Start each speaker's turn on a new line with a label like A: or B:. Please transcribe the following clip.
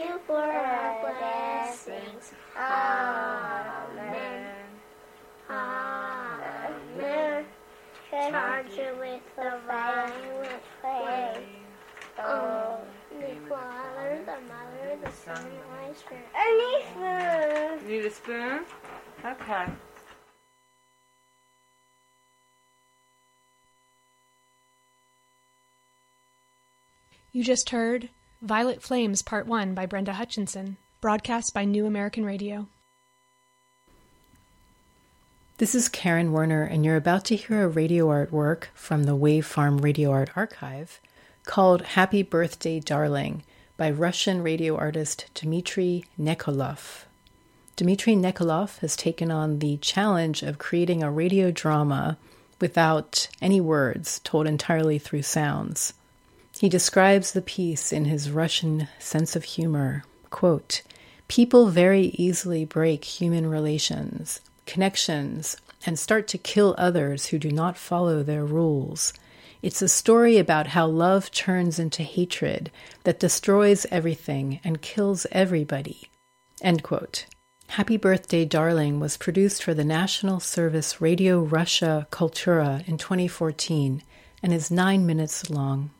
A: you for our blessings. Amen. Amen. Charge you with the violent flame. Oh, the Father, the Mother, the Son, and the Holy Spirit. I need food.
B: You need a spoon? Okay.
C: You just heard Violet Flames Part 1 by Brenda Hutchinson, broadcast by New American Radio.
D: This is Karen Werner, and you're about to hear a radio art work from the Wave Farm Radio Art Archive called Happy Birthday, Darling by Russian radio artist Dmitry Nekolov. Dmitry Nekolov has taken on the challenge of creating a radio drama without any words, told entirely through sounds. He describes the piece in his Russian sense of humor. Quote, "People very easily break human relations, connections, and start to kill others who do not follow their rules. It's a story about how love turns into hatred that destroys everything and kills everybody." End quote. Happy Birthday, Darling was produced for the National Service Radio Russia Kultura in 2014 and is 9 minutes long.